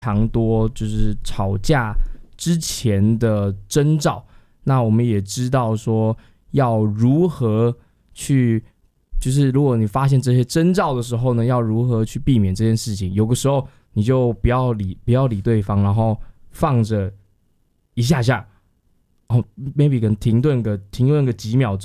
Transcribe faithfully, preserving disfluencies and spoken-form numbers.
常多就是吵架之前的征兆。那我们也知道说要如何去，就是如果你发现这些征兆的时候呢，要如何去避免这件事情。有个时候你就不要理不要理对方，然后放着一下下，哦 ，maybe 可能停顿个停顿个几秒钟。